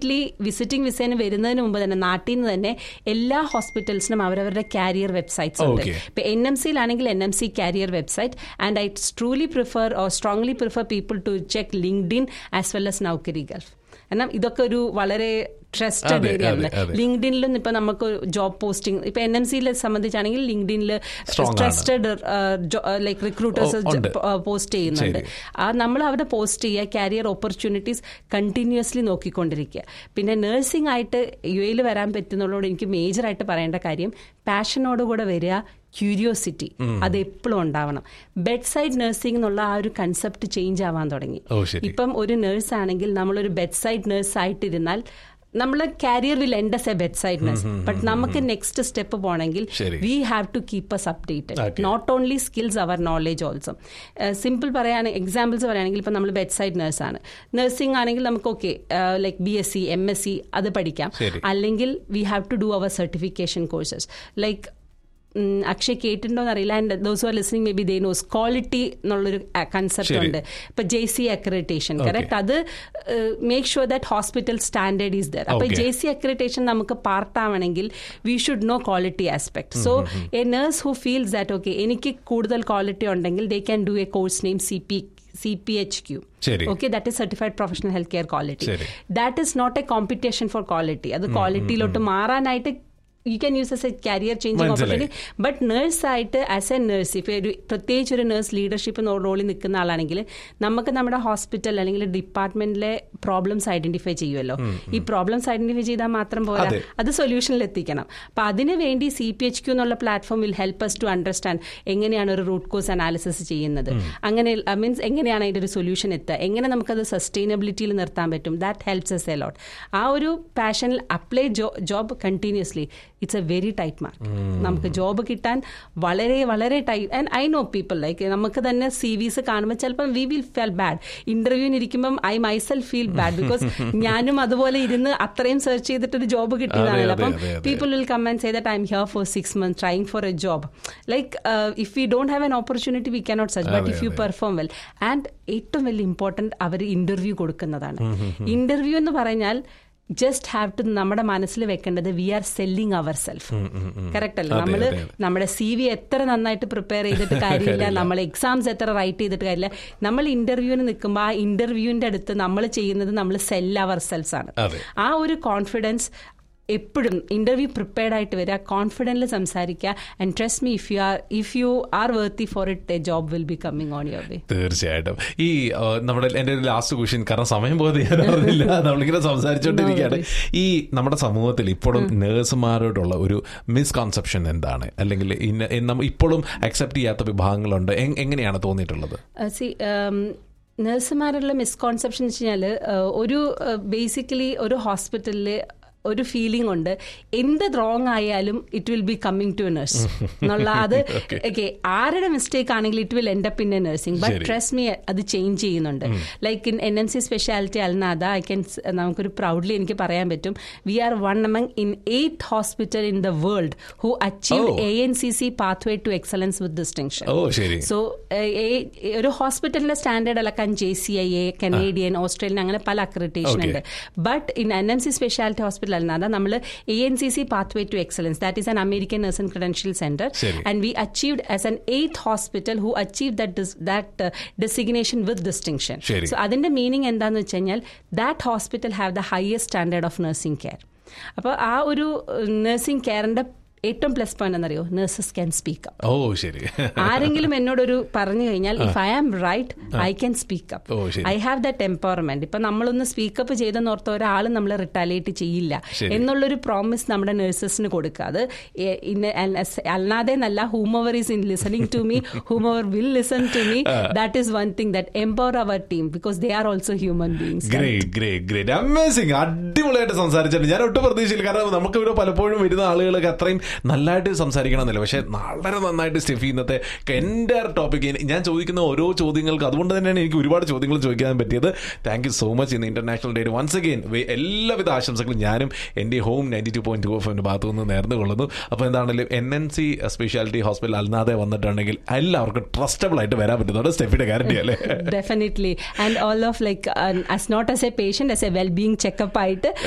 Visiting വിസേന് വരുന്നതിന് മുമ്പ് തന്നെ നാട്ടിൽ നിന്ന് തന്നെ എല്ലാ ഹോസ്പിറ്റൽസിനും അവരവരുടെ കാരിയർ വെബ്സൈറ്റ്സ് ഉണ്ട്. ഇപ്പൊ NMC-ലാണെങ്കിൽ NMC carrier website, and I truly prefer or strongly prefer people to check LinkedIn as well as Naukri Gulf. കാരണം ഇതൊക്കെ ഒരു വളരെ ട്രസ്റ്റഡ് ഏരിയ ആണ്. ലിങ്ക്ഡിനിലും ഇപ്പൊ നമുക്ക് ജോബ് പോസ്റ്റിംഗ് ഇപ്പൊ NMC-ലെ സംബന്ധിച്ചാണെങ്കിൽ ലിങ്ക്ഡിനിൽ ട്രസ്റ്റഡ് ലൈക് റിക്രൂട്ടേഴ്സ് പോസ്റ്റ് ചെയ്യുന്നുണ്ട്. നമ്മൾ അവിടെ പോസ്റ്റ് ചെയ്യുക, കാരിയർ ഓപ്പർച്യൂണിറ്റീസ് കണ്ടിന്യൂസ്ലി നോക്കിക്കൊണ്ടിരിക്കുക. പിന്നെ നഴ്സിംഗ് ആയിട്ട് UAE വരാൻ പറ്റുന്നതോട് എനിക്ക് മേജറായിട്ട് പറയേണ്ട കാര്യം പാഷനോടുകൂടെ വരിക, ക്യൂരിയോസിറ്റി അത് എപ്പോഴും ഉണ്ടാവണം. ബെഡ് സൈഡ് നഴ്സിംഗ് എന്നുള്ള ആ ഒരു കൺസെപ്റ്റ് ചേഞ്ച് ആവാൻ തുടങ്ങി. ഇപ്പം ഒരു നേഴ്സ് ആണെങ്കിൽ നമ്മളൊരു ബെഡ് സൈഡ് നേഴ്സ് ആയിട്ടിരുന്നാൽ നമ്മൾ carrier will end S A bed side nurse, but നമുക്ക് നെക്സ്റ്റ് സ്റ്റെപ്പ് പോകണമെങ്കിൽ we have to keep us updated, not only skills our knowledge also. Simple പറയുകയാണെങ്കിൽ എക്സാമ്പിൾസ് പറയുകയാണെങ്കിൽ ഇപ്പം നമ്മൾ ബെഡ് സൈഡ് നഴ്സാണ്, നഴ്സിംഗ് ആണെങ്കിൽ നമുക്ക് okay like BSc MSc അത് പഠിക്കാം, അല്ലെങ്കിൽ we have to do our certification courses like Akshay കേട്ടിട്ടുണ്ടോന്ന് അറിയില്ല, and those who are listening may be they nose quality എന്നുള്ളൊരു കൺസെപ്റ്റ് ഉണ്ട്. ഇപ്പൊ JC അക്രഡിറ്റേഷൻ, കറക്റ്റ്, അത് make sure that hospital standard is there. അപ്പൊ JC accreditation നമുക്ക് പാർട്ടാവണമെങ്കിൽ we should know quality aspect. So A nurse who feels that okay എനിക്ക് കൂടുതൽ quality ഉണ്ടെങ്കിൽ they can do A course name CPHQ. Okay, that is Certified Professional Healthcare Quality. That is not a competition for quality. അത് ക്വാളിറ്റിയിലോട്ട് മാറാനായിട്ട് you can use as a career changing opportunity. But nurse ആയിട്ട് as A nurse, ഇപ്പൊ ഒരു പ്രത്യേകിച്ച് ഒരു nurse leadership റോളിൽ നിൽക്കുന്ന ആളാണെങ്കിൽ നമുക്ക് നമ്മുടെ ഹോസ്പിറ്റൽ അല്ലെങ്കിൽ ഡിപ്പാർട്ട്മെന്റിലെ പ്രോബ്ലംസ് ഐഡന്റിഫൈ ചെയ്യുമല്ലോ. ഈ പ്രോബ്ലംസ് ഐഡന്റിഫൈ ചെയ്താൽ മാത്രം പോരാ, അത് സൊല്യൂഷനിൽ എത്തിക്കണം. അപ്പൊ അതിനു വേണ്ടി CPHQ എന്നുള്ള platform will help us to understand എങ്ങനെയാണ് ഒരു റൂട്ട് കോസ് അനാലിസിസ് ചെയ്യുന്നത്, അങ്ങനെ മീൻസ് എങ്ങനെയാണ് അതിന്റെ ഒരു സൊല്യൂഷൻ എത്തുക, എങ്ങനെ നമുക്കത് സസ്റ്റൈനബിലിറ്റിയിൽ നിർത്താൻ പറ്റും. That helps us a lot. ആ ഒരു പാഷനിൽ apply job continuously, it's A very tight mark. നമുക്ക് ജോബ് കിട്ടാൻ വളരെ വളരെ tight. And I know people like നമുക്ക് തന്നെ CVs കാണുമ്പോൾ ചിലപ്പം വി വിൽ ഫീൽ ബാഡ്. ഇന്റർവ്യൂവിന് ഇരിക്കുമ്പം I myself feel bad because ഞാനും അതുപോലെ ഇരുന്ന് അത്രയും സെർച്ച് ചെയ്തിട്ടൊരു ജോബ് കിട്ടിയതാണല്ലോ. അപ്പം people will come and say that I am here for 6 months trying four A job. Like if we don't have an opportunity V cannot search, but if you perform well. And ഏറ്റവും വലിയ important അവർ interview കൊടുക്കുന്നതാണ്. Interview എന്ന് പറഞ്ഞാൽ just have to നമ്മുടെ മനസ്സിൽ വെക്കേണ്ടത് V R selling അവർ self. Correct അല്ലേ? നമ്മുടെ CV എത്ര നന്നായിട്ട് പ്രിപ്പയർ ചെയ്തിട്ട് കാര്യമില്ല, നമ്മൾ എക്സാംസ് എത്ര റൈറ്റ് ചെയ്തിട്ട് കാര്യമില്ല. നമ്മൾ ഇന്റർവ്യൂവിന് നിൽക്കുമ്പോൾ ആ ഇന്റർവ്യൂവിന്റെ അടുത്ത് നമ്മൾ ചെയ്യുന്നത് നമ്മൾ സെല്ല് അവർ സെൽസ് ആണ്. ആ ഒരു കോൺഫിഡൻസ് എപ്പോഴും ഇന്റർവ്യൂ പ്രിപ്പയർഡ് ആയിട്ട് വരിക, കോൺഫിഡൻ്റിൽ സംസാരിക്കുക. And trust me, if you are worthy for it, A job will be coming on your way. തീർച്ചയായിട്ടും. ഈ നമ്മുടെ എൻ്റെ ഒരു ലാസ്റ്റ് ക്വസ്റ്റ്യൻ, കാരണം സമയം പോലെ ഞാനറിയില്ല, നമ്മളിങ്ങനെ സംസാരിച്ചുകൊണ്ടിരിക്കുകയാണ്. ഈ നമ്മുടെ സമൂഹത്തിൽ ഇപ്പോഴും നേഴ്സുമാരോടുള്ള ഒരു മിസ്കൺസെപ്ഷൻ എന്താണ്, അല്ലെങ്കിൽ ഇപ്പോഴും അക്സെപ്റ്റ് ചെയ്യാത്ത വിഭാഗങ്ങളുണ്ട്, എങ്ങനെയാണ് തോന്നിയിട്ടുള്ളത്? നേഴ്സുമാരുള്ള മിസ്കോൺസെപ്ഷൻ എന്ന് വെച്ച് കഴിഞ്ഞാൽ ഒരു ബേസിക്കലി ഒരു ഹോസ്പിറ്റലിൽ ഒരു ഫീലിംഗ് ഉണ്ട്, എന്ത് റോങ് ആയാലും it will be coming to A nurse എന്നുള്ള. അത് ഓക്കെ, ആരുടെ മിസ്റ്റേക്ക് ആണെങ്കിൽ it will end up in A nursing. But trust me, അത് ചേഞ്ച് ചെയ്യുന്നുണ്ട്. Like in NMC speciality Al Nahda, നമുക്കൊരു പ്രൗഡ്ലി എനിക്ക് പറയാൻ പറ്റും, V R one among in 8 hospital in the world who achieved ANCC pathway to excellence with distinction. So ഒരു ഹോസ്പിറ്റലിന്റെ standard അളക്കാൻ JCIA, Canadian, Australian, അങ്ങനെ പല അക്രഡിറ്റേഷൻ ഉണ്ട്. But in NMC speciality hospital നമ്മൾ ANCC pathway to excellence, that is an American Nursing Credential Center, and we achieved as an 8th hospital who achieved that designation with distinction. So അതിന്റെ meaning എന്താന്ന് വെച്ച് കഴിഞ്ഞാൽ that hospital have the highest standard of nursing care. അപ്പോൾ ആ ഒരു nursing കെയറിന്റെ ഏറ്റവും plus point എന്നറിയോ, nurses can speak up. ശരി. ആരെങ്കിലും എന്നോടൊരു പറഞ്ഞു കഴിഞ്ഞാൽ if I am right I can speak up, I have that empowerment. ഇപ്പൊ നമ്മളൊന്ന് സ്പീക്കപ്പ് ചെയ്തെന്നോർത്ത ഒരാളും നമ്മൾ റിട്ടാലിയേറ്റ് ചെയ്യില്ല എന്നുള്ളൊരു പ്രോമിസ് നമ്മുടെ നഴ്സസിന് കൊടുക്കുക. അത് അല്ലാതെ എന്നല്ല, ഹൂമോവർ is in listening to me, ഹൂമോവർ will listen to me, that is one thing that empower our team because they are also human beings. Amazing, അടിപൊളിയായിട്ട് സംസാരിച്ചിട്ടുണ്ട്. ഞാൻ ഒട്ടും പ്രതീക്ഷയില്ല, കാരണം നമുക്ക് ഇവിടെ പലപ്പോഴും വരുന്ന ആളുകളൊക്കെ അത്രയും നല്ലതായിട്ട് സംസാരിക്കണമെന്നില്ല, പക്ഷെ വളരെ നന്നായിട്ട് സ്റ്റെഫി ഇന്നത്തെ എൻ്റെ ടോപ്പിക്ക് ഞാൻ ചോദിക്കുന്ന ഓരോ ചോദ്യങ്ങൾക്ക്, അതുകൊണ്ട് തന്നെയാണ് എനിക്ക് ഒരുപാട് ചോദ്യങ്ങൾ ചോദിക്കാൻ പറ്റിയത്. Thank you so much. ഇന്ന് ഇന്റർനാഷണൽ ഡേ വൺസ് അഗെയിൻ എല്ലാവിധ ആശംസകളും ഞാനും എൻ്റെ ഹോം 92.2 FM ഭാഗത്തു നിന്ന് നേർന്നു കൊള്ളുന്നു. അപ്പോൾ എന്താണെങ്കിലും NMC സ്പെഷ്യാലിറ്റി ഹോസ്പിറ്റൽ അൽനാദെ വന്നിട്ടുണ്ടെങ്കിൽ എല്ലാവർക്കും ട്രസ്റ്റബിൾ ആയിട്ട് വരാൻ പറ്റുന്നുണ്ട്. സ്റ്റെഫിയുടെ ഗ്യാരണ്ടി അല്ലേ? Definitely. And all of like as not as A patient, as A wellbeing checkup ആയിട്ട്